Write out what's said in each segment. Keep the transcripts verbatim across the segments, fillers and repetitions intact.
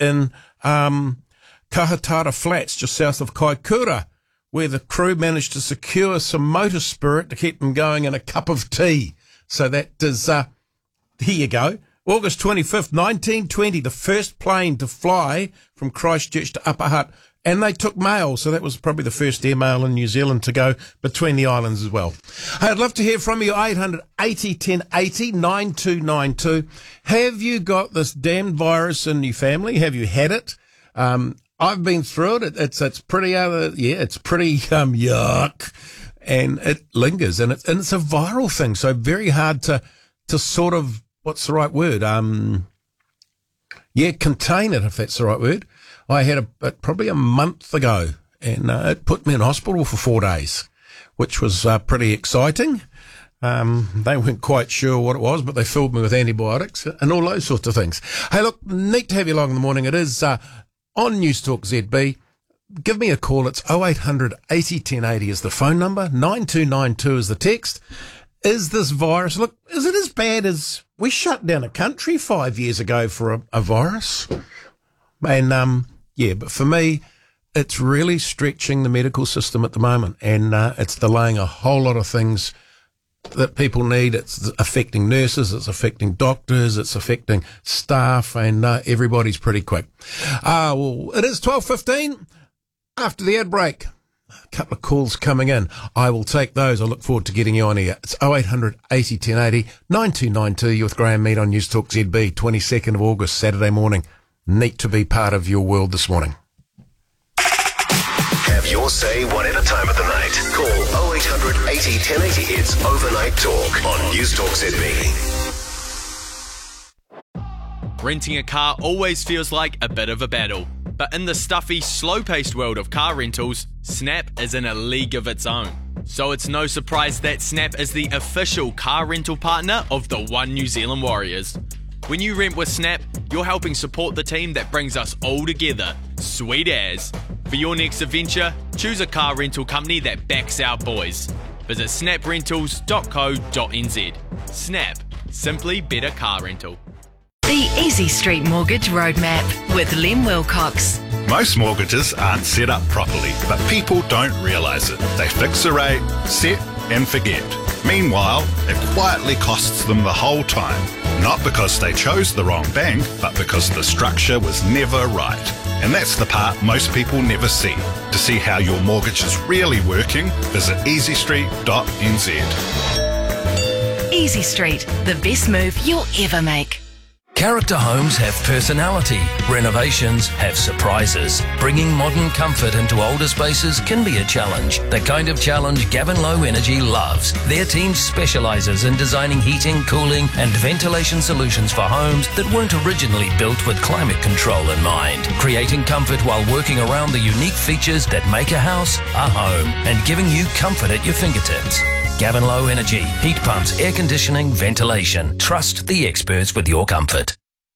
in um, Kahatara Flats, just south of Kaikoura, where the crew managed to secure some motor spirit to keep them going and a cup of tea. So that is, uh, here you go. August twenty-fifth, nineteen twenty, the first plane to fly from Christchurch to Upper Hutt. And they took mail, so that was probably the first airmail in New Zealand to go between the islands as well. Hey, I'd love to hear from you, eight hundred eighty ten eighty, nine two nine two. Have you got this damned virus in your family? Have you had it? Um, I've been through it. it it's it's pretty, uh, yeah, it's pretty um, yuck, and it lingers, and it's and it's a viral thing, so very hard to to sort of, what's the right word? Um, yeah, contain it, if that's the right word. I had a, a probably a month ago, and uh, it put me in hospital for four days, which was uh, pretty exciting. Um, they weren't quite sure what it was, but they filled me with antibiotics and all those sorts of things. Hey, look, neat to have you along in the morning. It is uh, on News Talk Z B. Give me a call. It's oh eight hundred eighty ten eighty is the phone number. nine two nine two is the text. Is this virus, look, is it as bad as we shut down a country five years ago for a, a virus? And, um, yeah, but for me, it's really stretching the medical system at the moment, and uh, it's delaying a whole lot of things that people need. It's affecting nurses, it's affecting doctors, it's affecting staff, and uh, everybody's pretty quick. Uh, well, it is twelve fifteen after the ad break. A couple of calls coming in. I will take those. I look forward to getting you on here. It's oh eight hundred eighty ten eighty, nine two nine two. You're with Graham Mead on News Talk Z B, twenty-second of August, Saturday morning. Neat to be part of your world this morning. Have your say one at a time of the night. Call oh eight hundred eighty ten eighty. It's Overnight Talk on News Talk Z B. Renting a car always feels like a bit of a battle. But in the stuffy, slow-paced world of car rentals, Snap is in a league of its own. So it's no surprise that Snap is the official car rental partner of the One New Zealand Warriors. When you rent with Snap, you're helping support the team that brings us all together. Sweet as. For your next adventure, choose a car rental company that backs our boys. Visit snap rentals dot co dot n z. Snap. Simply better car rental. The Easy Street Mortgage Roadmap with Lem Wilcox. Most mortgages aren't set up properly, but people don't realise it. They fix a rate, set and forget. Meanwhile, it quietly costs them the whole time. Not because they chose the wrong bank, but because the structure was never right. And that's the part most people never see. To see how your mortgage is really working, visit easy street dot n z. Easy Street, the best move you'll ever make. Character homes have personality. Renovations have surprises. Bringing modern comfort into older spaces can be a challenge. The kind of challenge Gavin Low Energy loves. Their team specialises in designing heating, cooling and ventilation solutions for homes that weren't originally built with climate control in mind. Creating comfort while working around the unique features that make a house a home and giving you comfort at your fingertips. Gavin Low Energy, heat pumps, air conditioning, ventilation. Trust the experts with your comfort.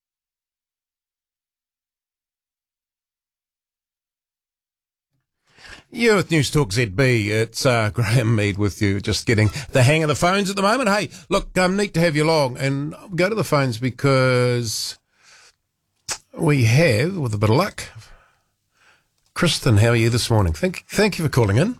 You're with News Talk Z B. It's uh, Graham Mead with you, just getting the hang of the phones at the moment. Hey, look, um, neat to have you along. And I'll go to the phones because we have, with a bit of luck, Kristen, how are you this morning? Thank, thank you for calling in.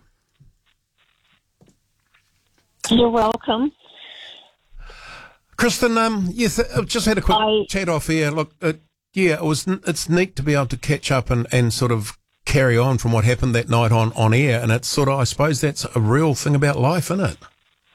You're welcome. Kristen, um, you th- I've just had a quick I... chat off here. Look, it, yeah, it was. It's neat to be able to catch up and, and sort of carry on from what happened that night on, on air, and it's sort of, I suppose that's a real thing about life, isn't it?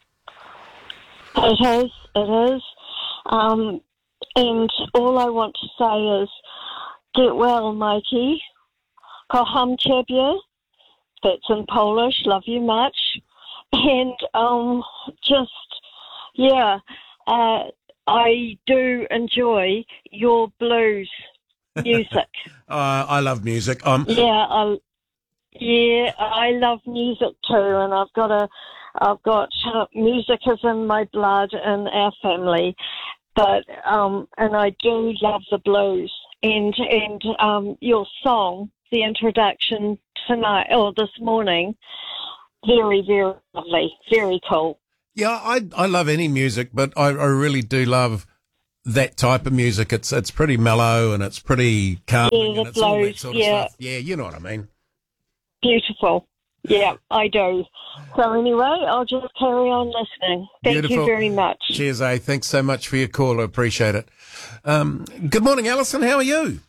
It is, it is. Um, and all I want to say is, get well, Mikey. Kocham ciebie. That's in Polish. Love you much. And um, just, yeah, uh, I do enjoy your blues music. uh, I love music. Um, yeah, I, yeah, I love music too, and I've got a, I've got uh, music is in my blood in our family, but um, and I do love the blues, and and um, your song, the introduction tonight or this morning. Very, very lovely. Very cool. Yeah, I I love any music, but I, I really do love that type of music. It's it's pretty mellow and it's pretty calming Yeah, the and it's all that blues, sort of yeah. stuff. Yeah, you know what I mean. Beautiful. Yeah, I do. So anyway, I'll just carry on listening. Thank Beautiful. you very much. Cheers, eh? Thanks so much for your call. I appreciate it. Um, good morning, Alison. How are you?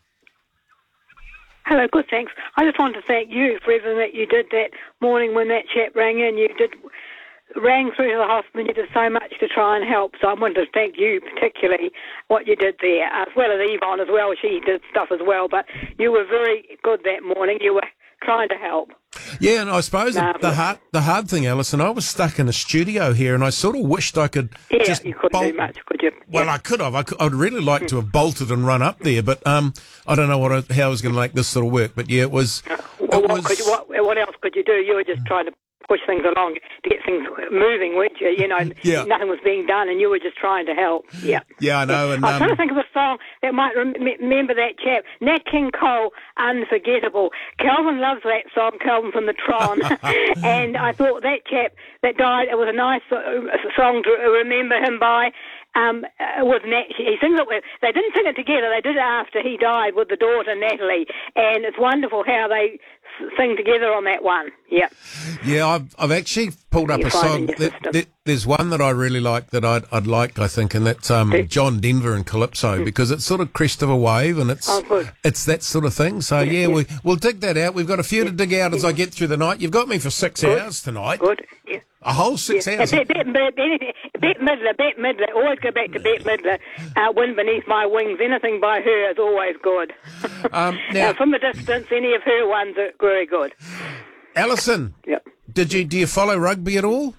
Hello, good, thanks. I just wanted to thank you for everything that you did that morning when that chap rang in. You did rang through to the hospital and you did so much to try and help. So I wanted to thank you particularly what you did there, as well as Yvonne as well. She did stuff as well, but you were very good that morning. You were trying to help. Yeah, and I suppose the, the Marvellous. hard the hard thing, Alison, I was stuck in a studio here, and I sort of wished I could Yeah, just you couldn't bolt. do much, could you? Well, Yeah. I could have. I could, I'd really like to have bolted and run up there, but um, I don't know what I, how I was going to make this sort of work. But yeah, it was. Well, it what, was could you, what, what else could you do? You were just trying to push things along to get things moving, weren't you? You know, Yeah. nothing was being done, and you were just trying to help. Yeah. yeah, I know. And I was trying to um, think of a song that might rem- remember that chap, Nat King Cole, Unforgettable. Calvin loves that song, Calvin from the Tron, and I thought that chap that died, it was a nice uh, song to remember him by. Um, uh, with Nat, he sings it with. They didn't sing it together. They did it after he died with the daughter Natalie, and it's wonderful how they s- sing together on that one. Yeah. yeah, I've I've actually pulled up You're a song. finding your There- system. there- there's one that I really like that I'd I'd like. I think, and that's um, Okay. John Denver and Calypso because it's sort of crest of a wave, and it's Oh, good. it's that sort of thing. So yeah, we we'll dig that out. We've got a few to dig out as I get through the night. You've got me for six Good. hours tonight. Good. Yeah. A whole six Yeah. hours. Bet, bet, bet, bet, bet Midler, Bet Midler. Always go back to Bet Midler. Uh, Wind Beneath My Wings. Anything by her is always good. Um, now- uh, from the distance, any of her ones are very good. Alison, Yep. did you do you follow rugby at all?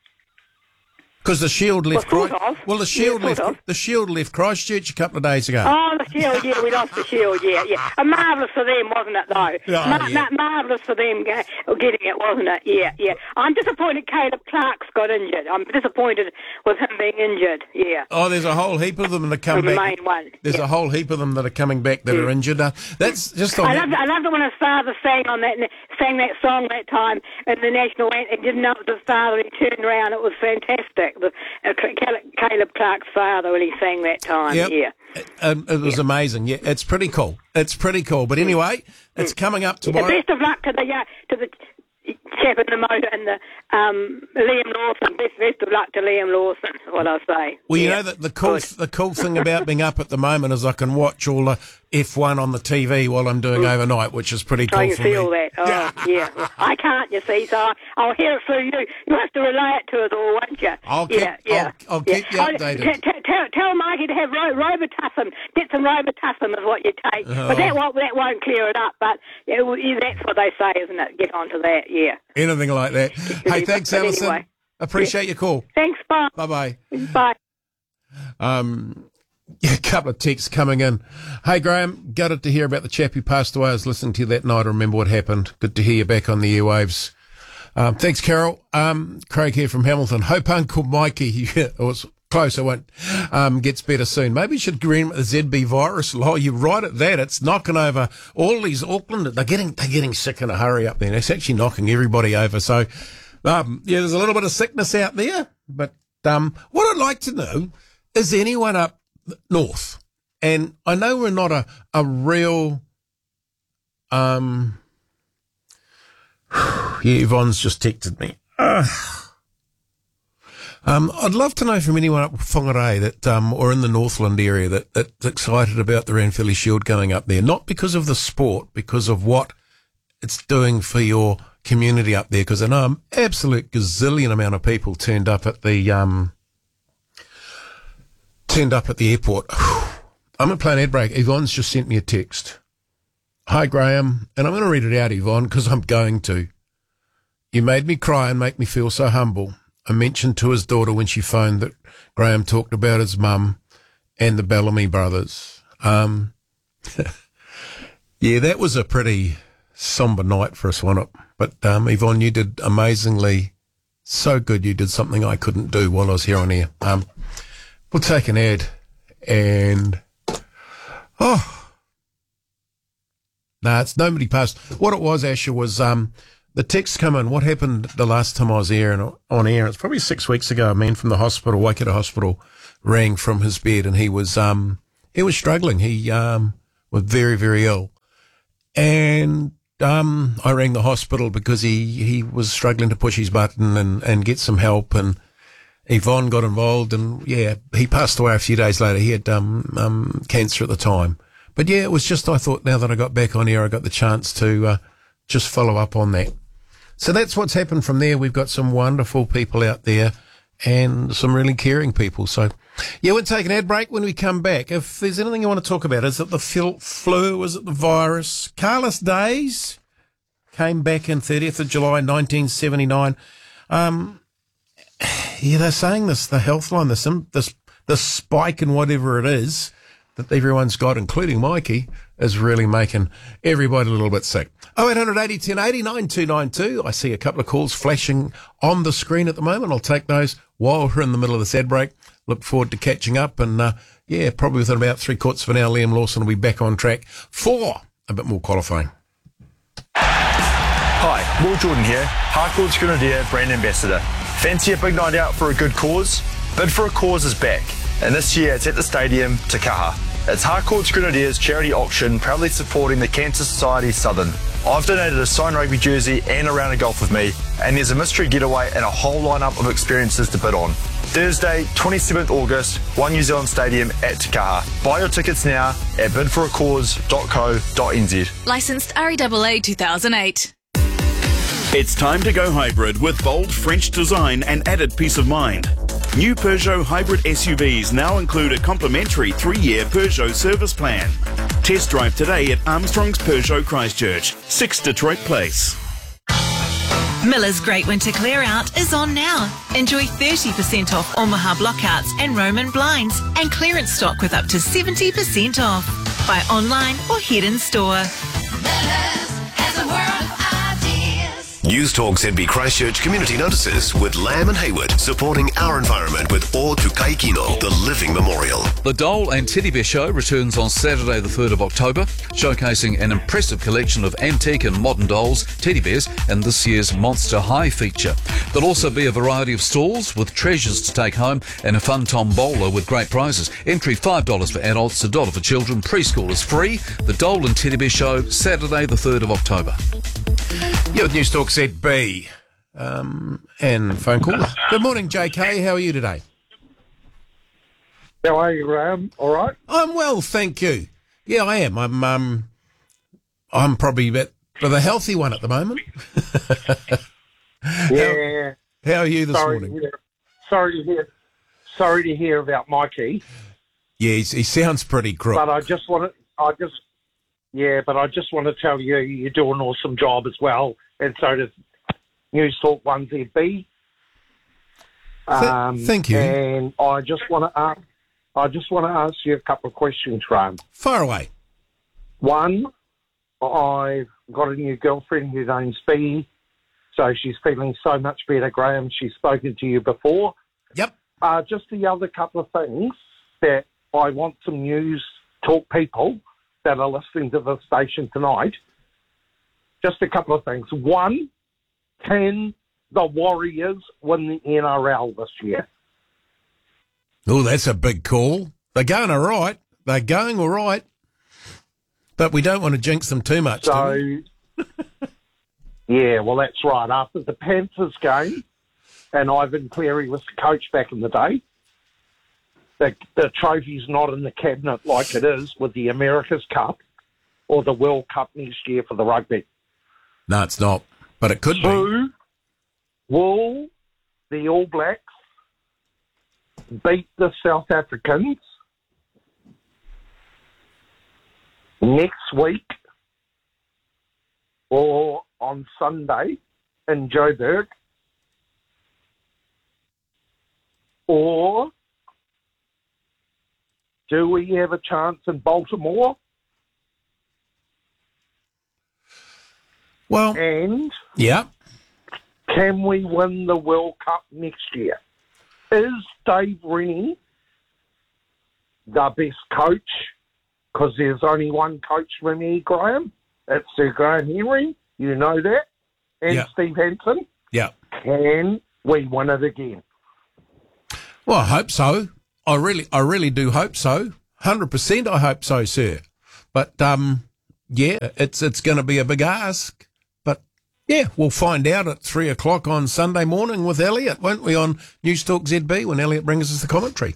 Because the Shield left. Well, sort Christ- of. well, the Shield Yeah, sort left. of. The Shield left Christchurch a couple of days ago. Oh, the Shield, yeah, we lost the Shield, yeah, yeah. Uh, marvellous for them, wasn't it, though? Yeah, Ma- yeah. ma- marvellous for them ga- getting it, wasn't it? Yeah, yeah. I'm disappointed Caleb Clark's got injured. I'm disappointed with him being injured, yeah. Oh, there's a whole heap of them that come The back. main one, There's yeah. a whole heap of them that are coming back that are injured. Uh, that's just on. I that- loved, I loved it when his father sang on that, sang that song that time in the national anthem. Didn't know it was his father. He turned around. It was fantastic. The, uh, Cal- Caleb Clark's father when he sang that time. Yep. Yeah. Um, it was amazing. Yeah, it's pretty cool. It's pretty cool. But anyway, it's coming up Yeah, tomorrow. best of luck to the uh, to the chap in the motor and the um, Liam Lawson. Best best of luck to Liam Lawson. Is what I say. Well, you Yeah. know that the cool Good. the cool thing about being up at the moment is I can watch all the F one on the T V while I'm doing overnight, which is pretty cool Oh, you for feel me. that? Oh, yeah. Well, I can't, you see, so I, I'll hear it through you. You have to relay it to us all, won't you? I'll keep- yeah, yeah, I'll- I'll yeah. keep you Oh, updated. t- t- tell, tell Mikey to have ro- Robitussin. Get some Robitussin is what you take. But that won't, that won't clear it up, but yeah, well, yeah, that's what they say, isn't it? Get onto that, yeah. Anything like that. Hey, thanks, But Alison. anyway. Appreciate your call. Thanks, bye. Bye bye. Bye. Um, yeah, a couple of texts coming in. Hey, Graham, gutted to hear about the chap who passed away. I was listening to you that night. I remember what happened. Good to hear you back on the airwaves. Um, thanks, Carol. Um, Craig here from Hamilton. Hope Uncle Mikey, yeah, it was close, I won't, um, gets better soon. Maybe you should green the Z B virus. Oh, you're right at that. It's knocking over all these Auckland. They're getting, they're getting sick in a hurry up there. And it's actually knocking everybody over. So, um, yeah, there's a little bit of sickness out there. But, um, what I'd like to know is anyone up north? And I know we're not a, a real, um, yeah, Yvonne's just texted me. Ugh. Um, I'd love to know from anyone up Whangarei that, um, or in the Northland area that, that's excited about the Ranfurly Shield going up there. Not because of the sport, because of what it's doing for your community up there. Because I know an absolute gazillion amount of people turned up at the, um, turned up at the airport. I'm going to play an ad break. Yvonne's just sent me a text. Hi, Graham. And I'm going to read it out, Yvonne, because I'm going to. You made me cry and make me feel so humble. I mentioned to his daughter when she phoned that Graham talked about his mum and the Bellamy brothers. Um, yeah, that was a pretty somber night for us, wasn't it? But, um, Yvonne, you did amazingly so good. You did something I couldn't do while I was here on air. Um, we'll take an ad and, oh, no, it's nobody passed. What it was, Asher, was, um, the text come in. What happened the last time I was here and on air? It's probably six weeks ago. A man from the hospital, Waikato Hospital, rang from his bed, and he was um he was struggling. He um was very very ill, and um I rang the hospital because he he was struggling to push his button and and get some help, and Yvonne got involved, and yeah, he passed away a few days later. He had um um cancer at the time, but yeah, it was just I thought now that I got back on air, I got the chance to uh, just follow up on that. So that's what's happened from there. We've got some wonderful people out there and some really caring people. So, yeah, we'll take an ad break. When we come back, if there's anything you want to talk about, is it the flu? Is it the virus? Carlos Days came back in thirtieth of July nineteen seventy-nine. Um, yeah, they're saying this, the Healthline, this, this, this spike in whatever it is that everyone's got, including Mikey, is really making everybody a little bit sick. oh eight hundred eighty ten eighty nine two nine two. I see a couple of calls flashing on the screen at the moment. I'll take those while we're in the middle of this ad break. Look forward to catching up. And, uh, yeah, probably within about three quarters of an hour, Liam Lawson will be back on track for a bit more qualifying. Hi, Will Jordan here, Harcourt's Grenadier Brand Ambassador. Fancy a big night out for a good cause? Bid for a Cause is back, and this year it's at the stadium, Te Kaha. It's Harcourt's Grenadiers charity auction, proudly supporting the Cancer Society Southern. I've donated a signed rugby jersey and a round of golf with me, and there's a mystery getaway and a whole lineup of experiences to bid on. Thursday, twenty-seventh August, One New Zealand Stadium at Te Kaha. Buy your tickets now at bid for a cause dot co dot n z. Licensed R E A A two thousand eight. It's time to go hybrid with bold French design and added peace of mind. New Peugeot hybrid S U Vs now include a complimentary three-year Peugeot service plan. Test drive today at Armstrong's Peugeot Christchurch, six Detroit Place. Miller's Great Winter Clear Out is on now. Enjoy thirty percent off Omaha blockouts and Roman blinds and clearance stock with up to seventy percent off. Buy online or head in store. Miller's has a world of ideas. News Talk Z B Christchurch community notices with Lamb and Hayward supporting our environment with O Tukai Kino, the living memorial. The Dole and Teddy Bear Show returns on Saturday the third of October, showcasing an impressive collection of antique and modern dolls, teddy bears, and this year's Monster High feature. There'll also be a variety of stalls with treasures to take home and a fun tombola with great prizes. Entry five dollars for adults, one dollar for children. Preschool is free. The Dole and Teddy Bear Show, Saturday the third of October. Yeah, with News Talk Z B um, and phone call. Good morning, J K. How are you today? How are you, Graham? All right? I'm well, thank you. Yeah, I am. I'm um, I'm probably a bit of a healthy one at the moment. Yeah. How, how are you this sorry morning? To hear, sorry to hear. Sorry to hear about Mikey. Yeah, he's, he sounds pretty crook. But I just want to. I just. Yeah, but I just want to tell you, you do an awesome job as well, and so does News Talk one Z B. Um, Th- thank you. And I just want to ask. I just want to ask you a couple of questions, Graham. Far away. One, I've got a new girlfriend whose name's Bea, so she's feeling so much better, Graham. She's spoken to you before. Yep. Uh, just the other couple of things that I want some News Talk people that are listening to the station tonight. Just a couple of things. One, can the Warriors win the N R L this year? Oh, that's a big call. They're going all right. They're going all right. But we don't want to jinx them too much, So, do we? yeah, well, that's right. After the Panthers game, and Ivan Cleary was the coach back in the day, the, the trophy's not in the cabinet like it is with the America's Cup or the World Cup next year for the rugby. No, it's not. But it could be. Who will the All Blacks beat the South Africans next week or on Sunday in Joburg, or do we have a chance in Baltimore? Well, and yeah, can we win the World Cup next year? Is Dave Rennie the best coach? Because there's only one coach for me, Graham. It's Sir Graham Henry. You know that. and Yeah. Steve Hansen. Yeah. Can we win it again? Well, I hope so. I really, I really do hope so. one hundred percent I hope so, sir. But, um, yeah, it's, it's going to be a big ask. But, yeah, we'll find out at three o'clock on Sunday morning with Elliot, won't we, on News Talk Z B when Elliot brings us the commentary.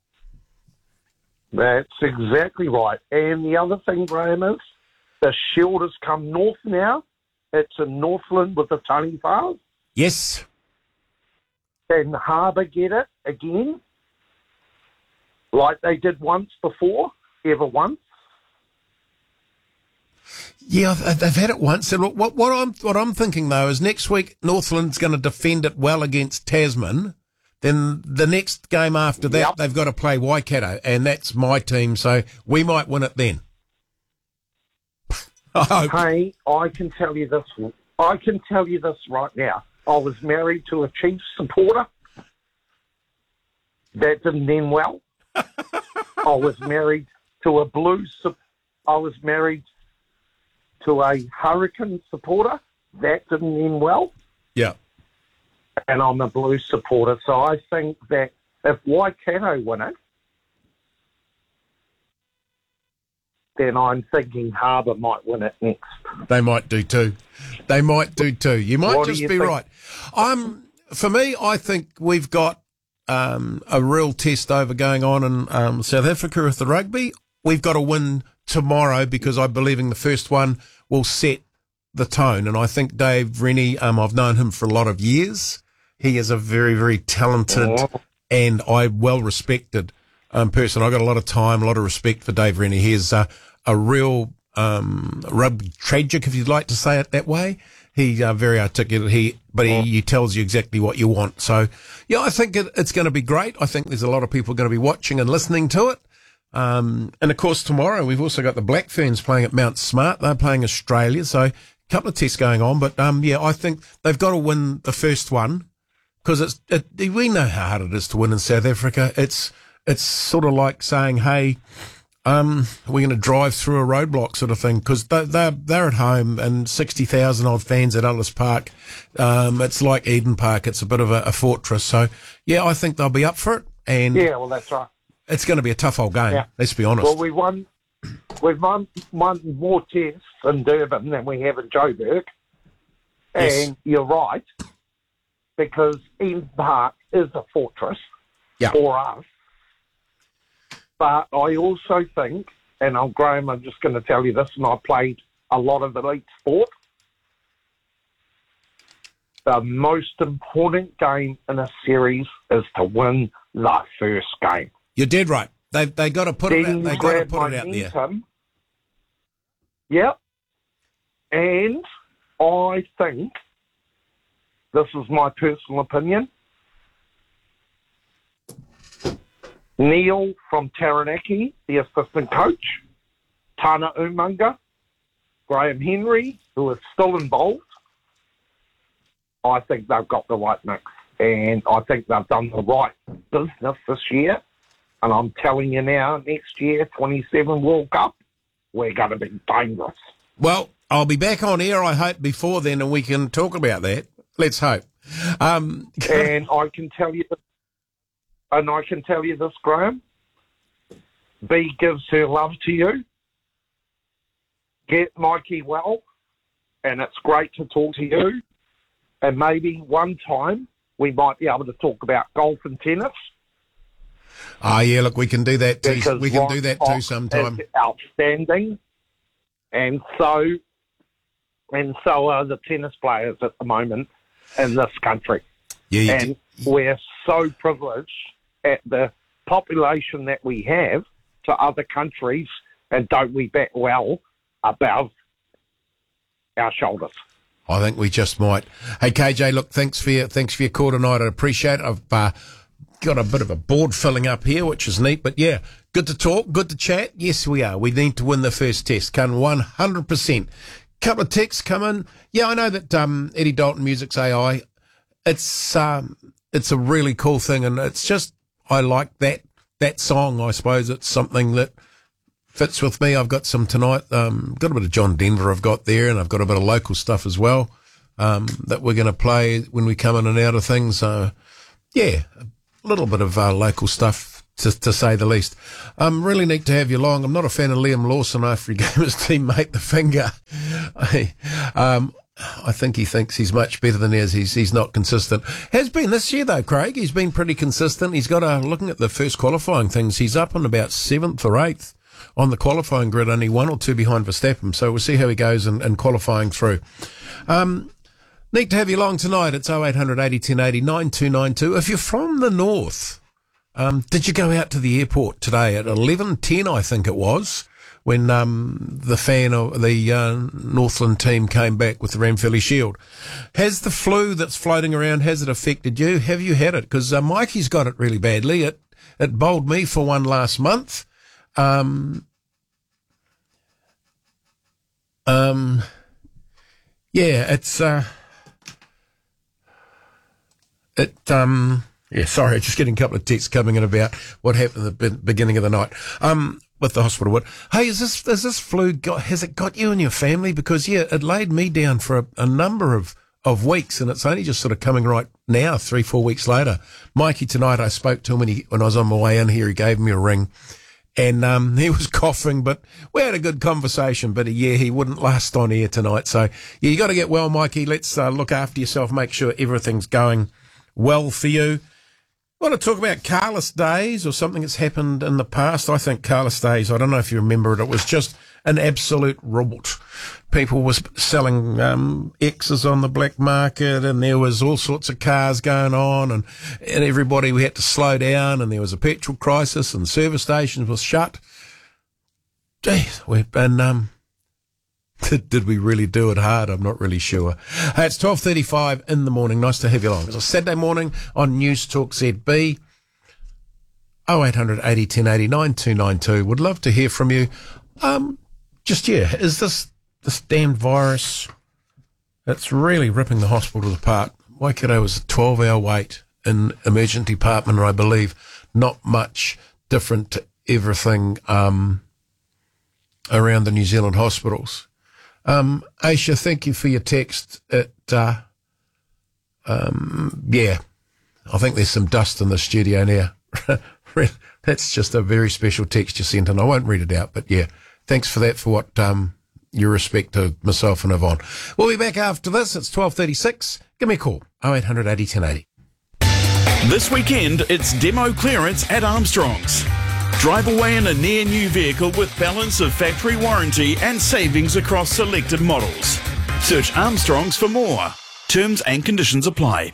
That's exactly right. And the other thing, Graham, is the Shield has come north now. It's in Northland with the Tony Farrs. Yes. Can Harbour get it again? Like they did once before? Ever once? Yeah, they've they've had it once. And look, what, what I'm what I'm thinking though is next week Northland's going to defend it well against Tasman. Then the next game after that, Yep. they've got to play Waikato, and that's my team, so we might win it then. I hope. Hey, I can tell you this. I can tell you this right now. I was married to a Chiefs supporter. That didn't end well. I was married to a Blues. Su- I was married to a Hurricane supporter. That didn't end well. Yeah. And I'm a Blues supporter, so I think that if Waikato win it, then I'm thinking Harbour might win it next. They might do too. They might do too. You might What do just you be think? right. I'm for me. I think we've got um, a real test over going on in um, South Africa with the rugby. We've got to win tomorrow because I believe in the first one will set the tone. And I think Dave Rennie. Um, I've known him for a lot of years. He is a very, very talented Yeah. and I well respected um, person. I got a lot of time, a lot of respect for Dave Rennie. He is uh, a real um, rugby tragic, if you'd like to say it that way. He's uh, very articulate. He, but he, he tells you exactly what you want. So, yeah, I think it, it's going to be great. I think there's a lot of people going to be watching and listening to it. Um, and of course, tomorrow we've also got the Black Ferns playing at Mount Smart. They're playing Australia, so a couple of tests going on. But um, yeah, I think they've got to win the first one because it's it, we know how hard it is to win in South Africa. It's it's sort of like saying, hey, um, we're going to drive through a roadblock sort of thing because they, they're they're at home and sixty thousand odd fans at Ellis Park. Um, it's like Eden Park. It's a bit of a, a fortress. So yeah, I think they'll be up for it. And Yeah, well, that's right. it's going to be a tough old game. Yeah. Let's be honest. Well, we won. We've won, won more tests in Durban than we have in Joburg. Yes. And you're right, because Eden Park is a fortress Yeah. for us. But I also think, and I'm Graham, I'm just going to tell you this, and I played a lot of elite sport. The most important game in a series is to win the first game. You're dead right. They they got to put it Then out. They got to grab put it out there. momentum. Yep. And I think, this is my personal opinion, Neil from Taranaki, the assistant coach, Tana Umunga, Graham Henry, who is still involved, I think they've got the right mix. And I think they've done the right business this year. And I'm telling you now, next year, twenty-seven World Cup, we're going to be dangerous. Well, I'll be back on air, I hope, before then, and we can talk about that. Let's hope. Um, and I can tell you, and I can tell you this, Graham. B gives her love to you. Get Mikey well, and it's great to talk to you. And maybe one time we might be able to talk about golf and tennis. Ah, yeah, look, we can do that too. Because We can Ron do that too Fox sometime. is outstanding, and so and so are the tennis players at the moment in this country. Yeah, you and we're so privileged at the population that we have to other countries, and don't we bat well above our shoulders? I think we just might. Hey, K J, look, thanks for your, thanks for your call tonight. I appreciate it. I've uh, got a bit of a board filling up here, which is neat. But yeah, good to talk, good to chat. Yes, we are. We need to win the first test. Can one hundred percent. Couple of texts come in. Yeah, I know that um, Eddie Dalton Music's A I. It's um, it's a really cool thing, and it's just I like that that song. I suppose it's something that fits with me. I've got some tonight. Um, got a bit of John Denver I've got there, and I've got a bit of local stuff as well. um, that we're going to play when we come in and out of things. Uh, yeah, a little bit of uh, local stuff, to, to say the least. Um, really neat to have you along. I'm not a fan of Liam Lawson after he gave his teammate the finger. I, um, I think he thinks he's much better than he is. He's, he's not consistent. Has been this year, though, Craig. He's been pretty consistent. He's got a, looking at the first qualifying things, he's up on about seventh or eighth on the qualifying grid, only one or two behind Verstappen. So we'll see how he goes in, in qualifying through. Um, neat to have you along tonight. It's oh eight hundred eighty ten eighty nine two nine two. If you're from the north, um, did you go out to the airport today at eleven ten, I think it was, when um, the fan of the uh, Northland team came back with the Ranfurly Shield? Has the flu that's floating around, has it affected you? Have you had it? Because uh, Mikey's got it really badly. It it bowled me for one last month. Um, um, yeah, it's, uh, it, um, yeah, sorry, just getting a couple of texts coming in about what happened at the beginning of the night, um, with the hospital. What, hey, is this, is this flu got, has it got you and your family? Because, yeah, it laid me down for a, a number of, of weeks, and it's only just sort of coming right now, three, four weeks later. Mikey tonight, I spoke to him when he, when I was on my way in here, he gave me a ring. And um, he was coughing, but we had a good conversation. But, yeah, he wouldn't last on air tonight. So, yeah, you got to get well, Mikey. Let's uh, look after yourself, make sure everything's going well for you. I want to talk about Carless Days or something that's happened in the past. I think Carless Days, I don't know if you remember it, it was just an absolute rot. People were selling um, X's on the black market, and there was all sorts of cars going on, and, and everybody, we had to slow down, and there was a petrol crisis, and service stations were shut. Jeez, we, and um, did, did we really do it hard? I'm not really sure. Hey, it's twelve thirty-five in the morning. Nice to have you along. It's a Saturday morning on News Talk Z B. oh eight hundred eighty ten eighty nine two nine two. Would love to hear from you. Um, just, yeah, is this this damned virus, it's really ripping the hospitals apart. Waikato was a twelve hour wait in emergency department, and I believe not much different to everything um, around the New Zealand hospitals. Um, Aisha, thank you for your text. It, uh, um, yeah, I think there's some dust in the studio now. That's just a very special text you sent, and I won't read it out, but yeah, thanks for that, for what, um, your respect to myself and Yvonne. We'll be back after this. It's twelve thirty-six. Give me a call. oh eight hundred eighty ten eighty. This weekend, it's demo clearance at Armstrong's. Drive away in a near-new vehicle with balance of factory warranty and savings across selected models. Search Armstrong's for more. Terms and conditions apply.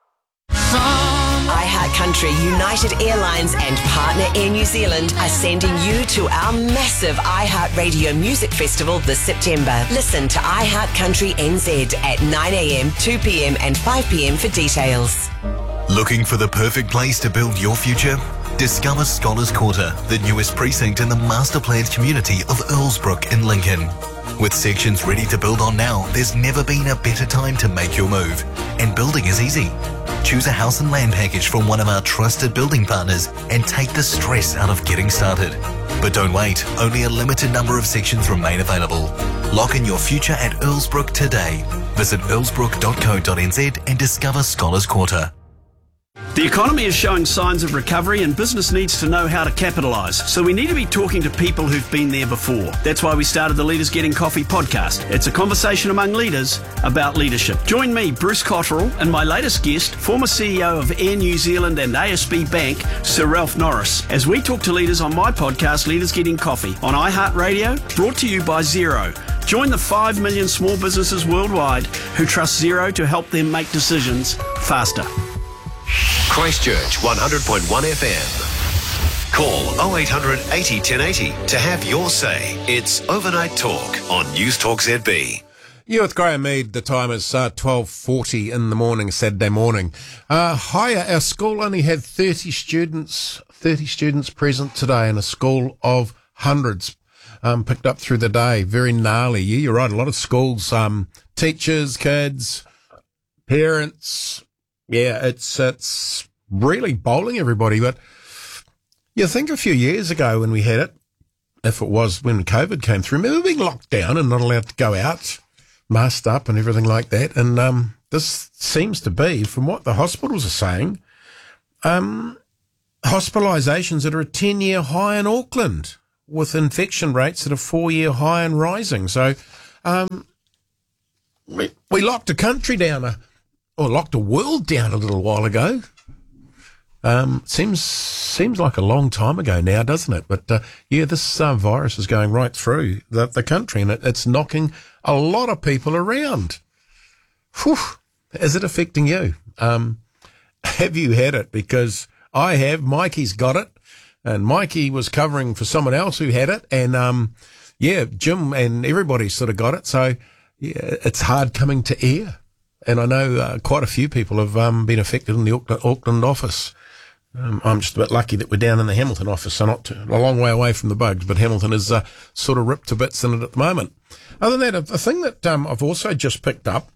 iHeart Country, United Airlines and partner Air New Zealand are sending you to our massive iHeart Radio Music Festival this September. Listen to iHeart Country N Z at nine a m, two p m and five p m for details. Looking for the perfect place to build your future? Discover Scholars Quarter, the newest precinct in the master-planned community of Earlsbrook in Lincoln. With sections ready to build on now, there's never been a better time to make your move. And building is easy. Choose a house and land package from one of our trusted building partners and take the stress out of getting started. But don't wait, only a limited number of sections remain available. Lock in your future at Earlsbrook today. Visit earlsbrook dot co dot n z and discover Scholars Quarter. The economy is showing signs of recovery and business needs to know how to capitalise. So we need to be talking to people who've been there before. That's why we started the Leaders Getting Coffee podcast. It's a conversation among leaders about leadership. Join me, Bruce Cotterill, and my latest guest, former C E O of Air New Zealand and A S B Bank, Sir Ralph Norris, as we talk to leaders on my podcast, Leaders Getting Coffee, on iHeartRadio, brought to you by Xero. Join the five million small businesses worldwide who trust Xero to help them make decisions faster. Christchurch one hundred point one F M. Call oh eight hundred eighty ten eighty to have your say. It's Overnight Talk on News Talk Z B. You with Graham Mead. The time is uh, twelve forty in the morning, Saturday morning. Uh, hi, our school only had thirty students, thirty students present today in a school of hundreds um, picked up through the day. Very gnarly. Yeah, you're right. A lot of schools, um, teachers, kids, parents. Yeah, it's it's really bowling everybody. But you think a few years ago when we had it, if it was when COVID came through, remember being locked down and not allowed to go out masked up and everything like that. And um, this seems to be, from what the hospitals are saying, um, hospitalisations that are a ten-year high in Auckland, with infection rates at a four-year high and rising. So um, we, we locked a country down, a, or locked a world down a little while ago. Um, seems seems like a long time ago now, doesn't it? But uh, yeah, this uh, virus is going right through the, the country, and it, it's knocking a lot of people around. Whew. Is it affecting you? Um, have you had it? Because I have. Mikey's got it, and Mikey was covering for someone else who had it, and um, yeah, Jim and everybody sort of got it. So yeah, it's hard coming to air, and I know uh, quite a few people have um, been affected in the Auckland, Auckland office. Um, I'm just a bit lucky that we're down in the Hamilton office, so not too, a long way away from the bugs, but Hamilton is uh, sort of ripped to bits in it at the moment. Other than that, a, a thing that um, I've also just picked up,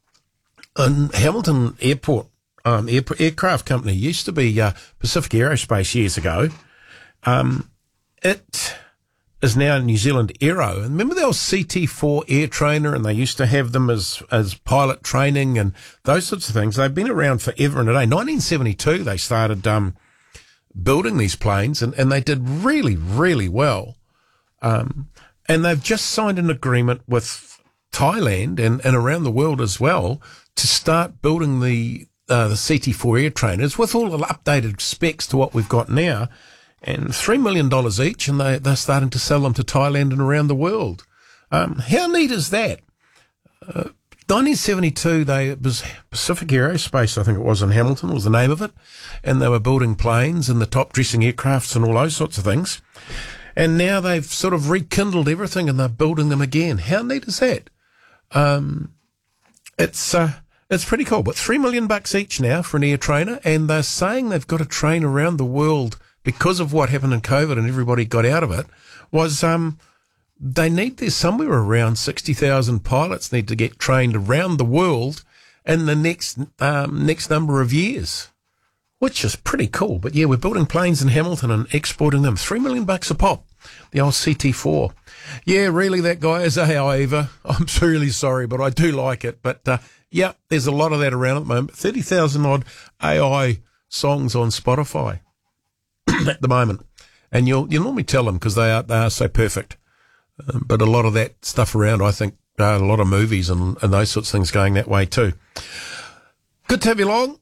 in Hamilton Airport, um, air, aircraft company, used to be uh, Pacific Aerospace years ago. Um, it is now New Zealand Aero. And remember there was C T four Air Trainer, and they used to have them as, as pilot training and those sorts of things. They've been around forever and a day. nineteen seventy-two, they started um, building these planes, and, and they did really, really well. Um, and they've just signed an agreement with Thailand and, and around the world as well to start building the uh, the C T four Air Trainers with all the updated specs to what we've got now. And three million dollars each, and they, they're starting to sell them to Thailand and around the world. Um, how neat is that? Uh, nineteen seventy-two, they, it was Pacific Aerospace, I think it was, in Hamilton, was the name of it. And they were building planes and the top dressing aircrafts and all those sorts of things. And now they've sort of rekindled everything and they're building them again. How neat is that? Um, it's, uh, it's pretty cool. But three million bucks each now for an air trainer. And they're saying they've got to train around the world because of what happened in COVID and everybody got out of it, was um, they need, there's somewhere around sixty thousand pilots need to get trained around the world in the next um, next number of years, which is pretty cool. But yeah, we're building planes in Hamilton and exporting them. Three million bucks a pop, the old C T four. Yeah, really, that guy is a however. I'm really sorry, but I do like it. But uh, yeah, there's a lot of that around at the moment. thirty thousand odd A I songs on Spotify at the moment, and you'll you normally tell them because they are they are so perfect. Um, but a lot of that stuff around, I think, uh, a lot of movies and, and those sorts of things going that way too. Good to have you along.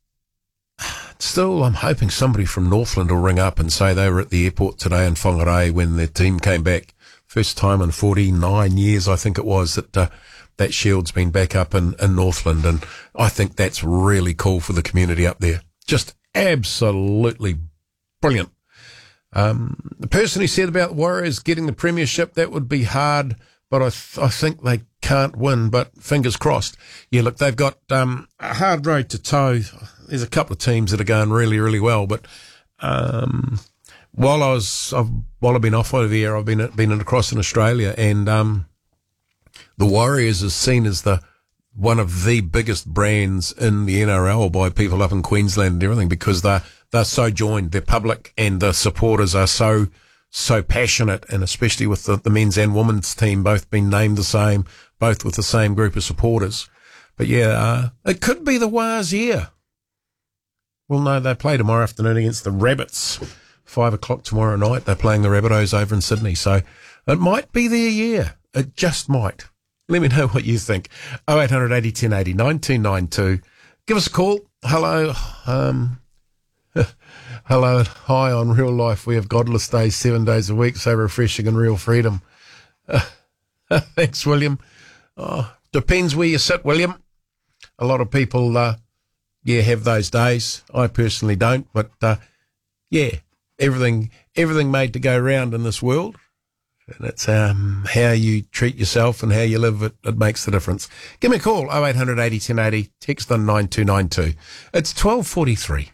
Still, I'm hoping somebody from Northland will ring up and say they were at the airport today in Whangarei when their team came back. First time in forty-nine years, I think it was, that uh, that shield's been back up in, in Northland, and I think that's really cool for the community up there. Just absolutely brilliant. Um, the person who said about the Warriors getting the premiership, that would be hard, but I th- I think they can't win, but fingers crossed. Yeah, look, they've got um, a hard road to toe. There's a couple of teams that are going really, really well, but um, while I was, I've, while I've been off over the air, I've been been across in Australia, and um, the Warriors is seen as the one of the biggest brands in the N R L by people up in Queensland and everything, because they're they're so joined. Their public and the supporters are so so passionate, and especially with the, the men's and women's team both being named the same, both with the same group of supporters. But yeah, uh, it could be the Wars year. Well, no, they play tomorrow afternoon against the Rabbits. Five o'clock tomorrow night. They're playing the Rabbitohs over in Sydney. So it might be their year. It just might. Let me know what you think. oh eight hundred eighty ten eighty, nine two nine two. Give us a call. Hello. Um, hello. Hi on Real Life. We have godless days seven days a week. So refreshing and real freedom. Uh, thanks, William. Oh, depends where you sit, William. A lot of people, uh, yeah, have those days. I personally don't. But, uh, yeah, everything, everything made to go round in this world. And it's um, how you treat yourself and how you live, it, it makes the difference. Give me a call, oh eight hundred eighty ten eighty, text on nine two nine two. It's twelve forty-three.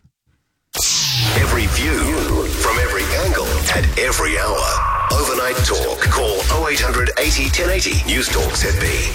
Every view, from every angle, at every hour. Overnight Talk. Call oh eight hundred eighty ten eighty. News Talk Z B.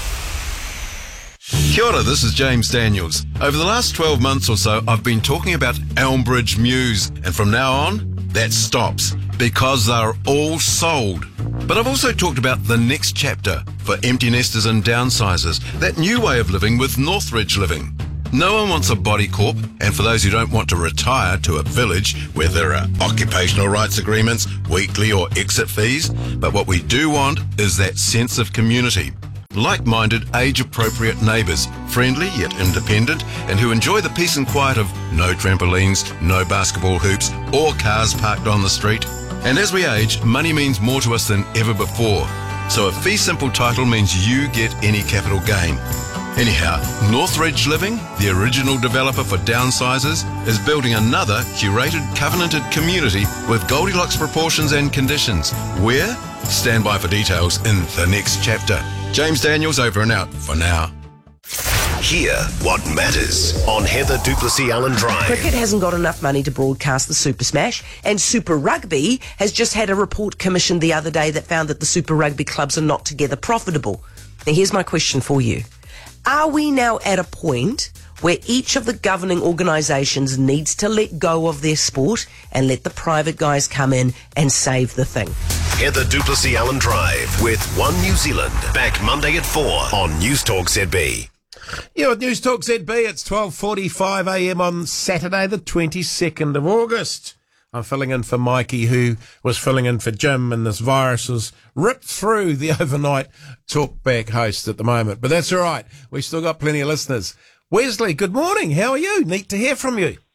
Kia ora, this is James Daniels. Over the last twelve months or so, I've been talking about Elmbridge Mews, and from now on, that stops. because they're all sold. But I've also talked about the next chapter for empty nesters and downsizers, that new way of living with Northridge Living. No one wants a body corp, and for those who don't want to retire to a village where there are occupational rights agreements, weekly or exit fees, but what we do want is that sense of community. Like-minded, age-appropriate neighbours, friendly yet independent, and who enjoy the peace and quiet of no trampolines, no basketball hoops, or cars parked on the street. And as we age, money means more to us than ever before. So a fee simple title means you get any capital gain. Anyhow, Northridge Living, the original developer for downsizers, is building another curated, covenanted community with Goldilocks proportions and conditions. Where? Stand by for details in the next chapter. James Daniels over and out for now. Hear what matters on Heather Duplessis Allen Drive. Cricket hasn't got enough money to broadcast the Super Smash, and Super Rugby has just had a report commissioned the other day that found that the Super Rugby clubs are not together profitable. Now here's my question for you. Are we now at a point where each of the governing organisations needs to let go of their sport and let the private guys come in and save the thing? Heather Duplessis Allen Drive with One New Zealand. Back Monday at four on News Talk Z B. Yeah, with News Talk Z B, it's twelve forty-five a m on Saturday, the twenty-second of August. I'm filling in for Mikey, who was filling in for Jim, and this virus has ripped through the overnight talkback host at the moment. But that's all right. We've still got plenty of listeners. Wesley, good morning. How are you? Neat to hear from you.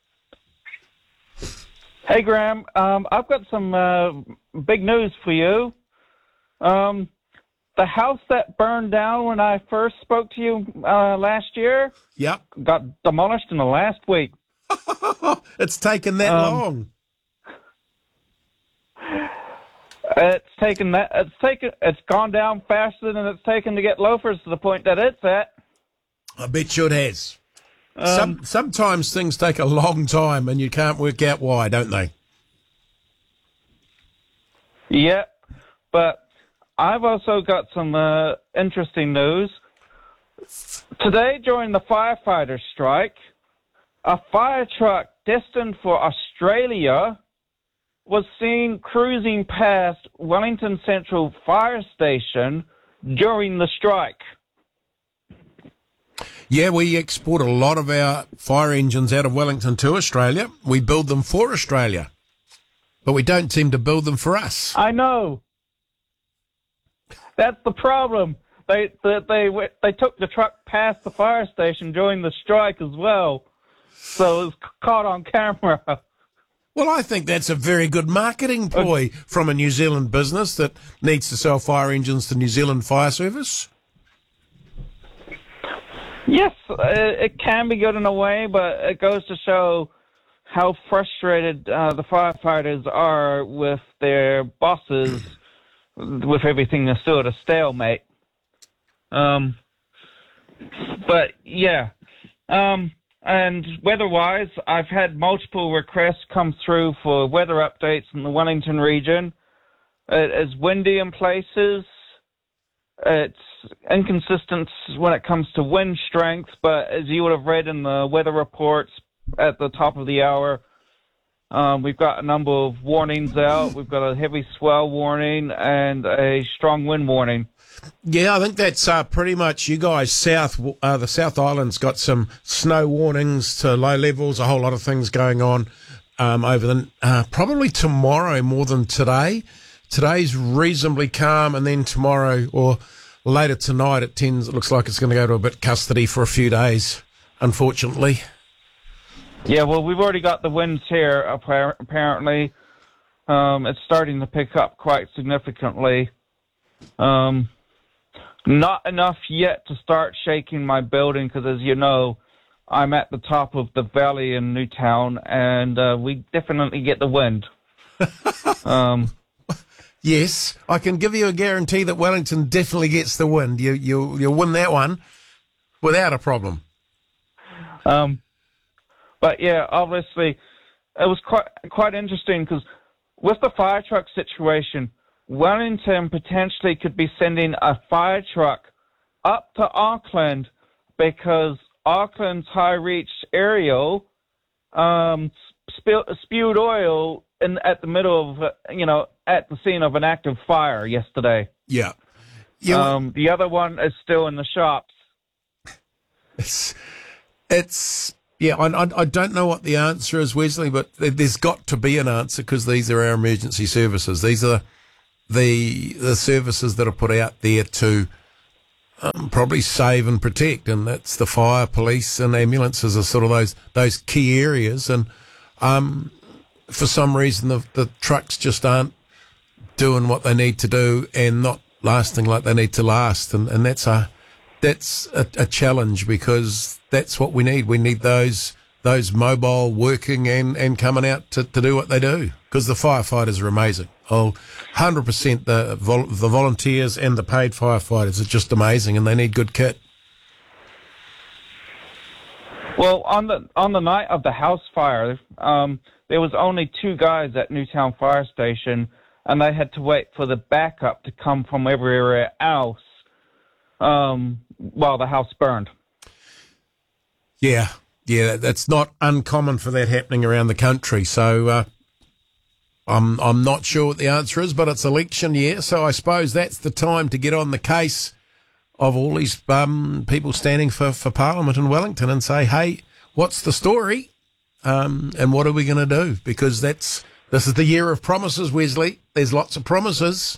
Hey, Graham. Um, I've got some uh, big news for you. Um, the house that burned down when I first spoke to you uh, last year yep. got demolished in the last week. It's taken that um, long. It's taken that. It's taken. It's gone down faster than it's taken to get loafers to the point that it's at. I bet you it has. Um, Some, sometimes things take a long time and you can't work out why, don't they? Yeah, but I've also got some uh, interesting news. Today, during the firefighter strike, a fire truck destined for Australia was seen cruising past Wellington Central Fire Station during the strike. Yeah, we export a lot of our fire engines out of Wellington to Australia. We build them for Australia, but we don't seem to build them for us. I know. That's the problem. They they they, they took the truck past the fire station during the strike as well, so it was caught on camera. Well, I think that's a very good marketing ploy from a New Zealand business that needs to sell fire engines to New Zealand Fire Service. Yes, it can be good in a way, but it goes to show how frustrated uh, the firefighters are with their bosses, with everything that's sort of stalemate. Um, but, yeah. Um, and weather-wise, I've had multiple requests come through for weather updates in the Wellington region. It is windy in places. It's inconsistent when it comes to wind strength, but as you would have read in the weather reports at the top of the hour, um, we've got a number of warnings out. We've got a heavy swell warning and a strong wind warning. Yeah, I think that's uh, pretty much you guys south. Uh, the South Island's got some snow warnings to low levels, a whole lot of things going on um, over the uh, probably tomorrow more than today. Today's reasonably calm, and then tomorrow or later tonight it tends. It looks like it's going to go to a bit custody for a few days, unfortunately. Yeah, well, we've already got the winds here. Apparently, um, it's starting to pick up quite significantly. Um, not enough yet to start shaking my building because, as you know, I'm at the top of the valley in Newtown, and uh, we definitely get the wind. um. Yes, I can give you a guarantee that Wellington definitely gets the wind. You you you'll win that one without a problem. Um, but yeah, obviously, it was quite quite interesting because with the fire truck situation, Wellington potentially could be sending a fire truck up to Auckland because Auckland's high reach aerial um, spill, spewed oil in at the middle of, uh, you know, at the scene of an active fire yesterday. Yeah. yeah um, the other one is still in the shops. It's, it's yeah, I, I, I don't know what the answer is, Wesley, but there's got to be an answer because these are our emergency services. These are the the services that are put out there to um, probably save and protect, and that's the fire, police, and ambulances are sort of those those key areas. And um, for some reason, the the trucks just aren't doing what they need to do and not lasting like they need to last, and and that's a that's a, a challenge because that's what we need. We need those those mobile working and, and coming out to, to do what they do because the firefighters are amazing. Oh, one hundred percent the vol- the volunteers and the paid firefighters are just amazing, and they need good kit. Well, on the on the night of the house fire, um, there was only two guys at Newtown Fire Station, and they had to wait for the backup to come from everywhere else um, while the house burned. Yeah, yeah, that's not uncommon for that happening around the country. So uh, I'm I'm not sure what the answer is, but it's election year, so I suppose that's the time to get on the case of all these um, people standing for, for Parliament in Wellington and say, hey, what's the story um, and what are we going to do? Because that's this is the year of promises, Wesley. There's lots of promises.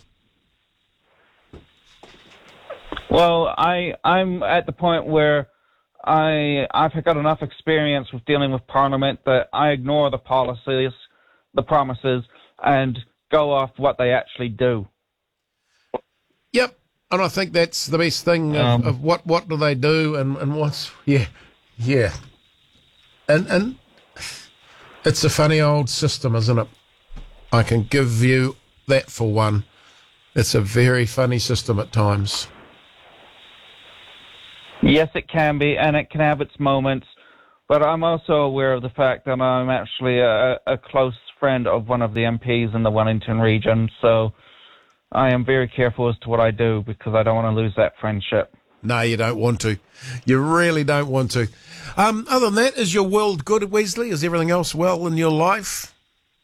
Well, I, I'm at the point where I, I've got enough experience with dealing with Parliament that I ignore the policies, the promises, and go off what they actually do. Yep. And I think that's the best thing of, um, of what, what do they do and, and what's, yeah, yeah. And, and it's a funny old system, isn't it? I can give you that for one. It's a very funny system at times. Yes, it can be, and it can have its moments. But I'm also aware of the fact that I'm actually a, a close friend of one of the M Ps in the Wellington region, so I am very careful as to what I do because I don't want to lose that friendship. No, you don't want to. You really don't want to. Um, other than that, is your world good, Wesley? Is everything else well in your life?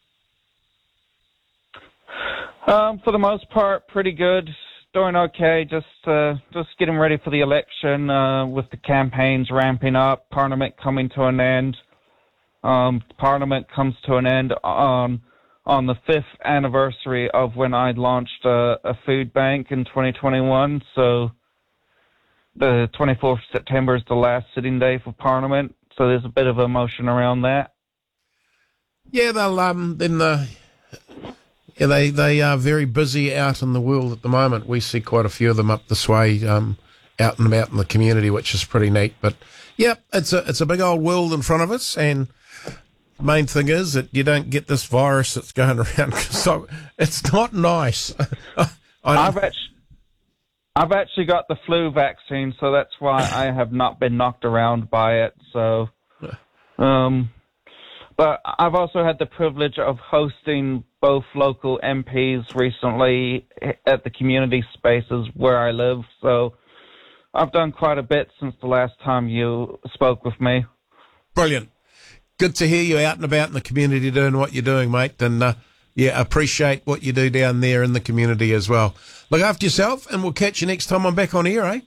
Um, for the most part, pretty good. Doing okay. Just uh, just getting ready for the election uh, with the campaigns ramping up. Parliament coming to an end. Um, Parliament comes to an end on on the fifth anniversary of when I launched a, a food bank in twenty twenty-one. So the twenty-fourth of September is the last sitting day for Parliament. So there's a bit of emotion around that. Yeah, they'll um then the. Yeah, they, they are very busy out in the world at the moment. We see quite a few of them up this way, um, out and about in the community, which is pretty neat. But yeah, it's a it's a big old world in front of us, and the main thing is that you don't get this virus that's going around. So it's not nice. I've actually, I've actually got the flu vaccine, so that's why I have not been knocked around by it. So, um. But I've also had the privilege of hosting both local M Ps recently at the community spaces where I live. So I've done quite a bit since the last time you spoke with me. Brilliant. Good to hear you out and about in the community doing what you're doing, mate. And, uh, yeah, appreciate what you do down there in the community as well. Look after yourself, and we'll catch you next time I'm back on air, eh?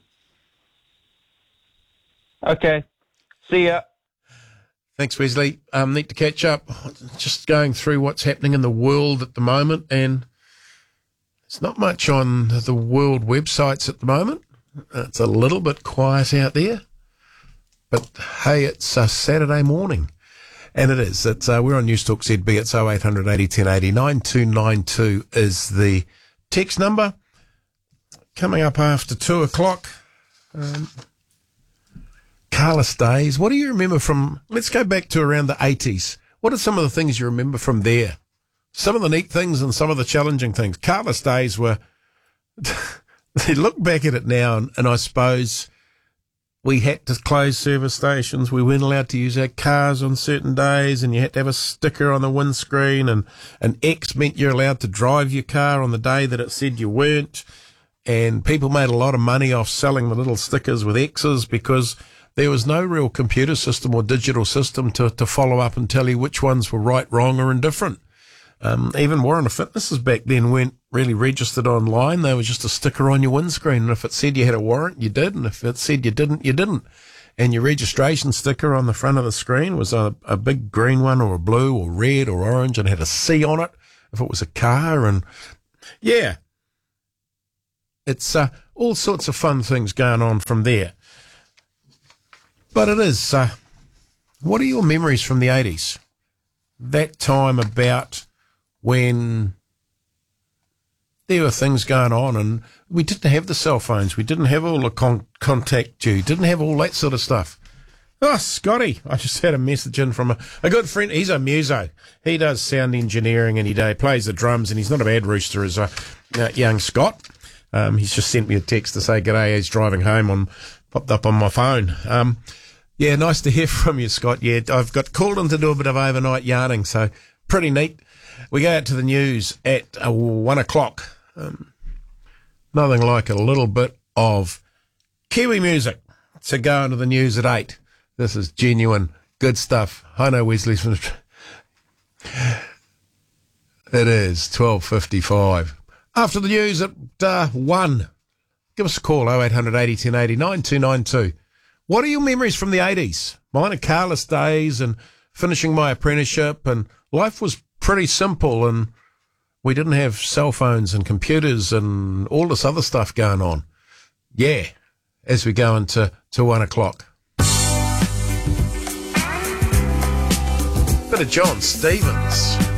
Okay. See ya. Thanks, Wesley. Um, need to catch up. Just going through what's happening in the world at the moment, and there's not much on the world websites at the moment. It's a little bit quiet out there. But, hey, it's a Saturday morning, and it is. It's, uh, we're on News Talk Z B. It's oh eight hundred eighty ten eighty. nine two nine two is the text number. Coming up after two o'clock. Um... Carless Days. What do you remember from, let's go back to around the eighties. What are some of the things you remember from there? Some of the neat things and some of the challenging things. Carless Days were, they look back at it now, and, and I suppose we had to close service stations. We weren't allowed to use our cars on certain days, and you had to have a sticker on the windscreen, and an X meant you're allowed to drive your car on the day that it said you weren't. And people made a lot of money off selling the little stickers with X's because there was no real computer system or digital system to, to follow up and tell you which ones were right, wrong, or indifferent. Um, even Warrant of Fitnesses back then weren't really registered online. They were just a sticker on your windscreen. And if it said you had a warrant, you did. And if it said you didn't, you didn't. And your registration sticker on the front of the screen was a, a big green one or a blue or red or orange and had a C on it if it was a car. And yeah, it's uh, all sorts of fun things going on from there. But it is, uh, what are your memories from the eighties? That time about when there were things going on and we didn't have the cell phones. We didn't have all the con- contact due. Didn't have all that sort of stuff. Oh, Scotty, I just had a message in from a, a good friend. He's a muso. He does sound engineering and he day, plays the drums, and he's not a bad rooster as a uh, young Scott. Um, he's just sent me a text to say, g'day, he's driving home on, popped up on my phone. Um, yeah, nice to hear from you, Scott. Yeah, I've got called in to do a bit of overnight yarning, so pretty neat. We go out to the news at uh, one o'clock. Um, nothing like a little bit of Kiwi music to go into the news at eight. This is genuine good stuff. I know Wesley's from the... It is twelve fifty-five. After the news at uh, one, give us a call, oh eight hundred eighty ten eighty, nine two nine two. What are your memories from the eighties? Mine are carless days and finishing my apprenticeship, and life was pretty simple, and we didn't have cell phones and computers and all this other stuff going on. Yeah, as we go into to one o'clock. Bit of John Stevens.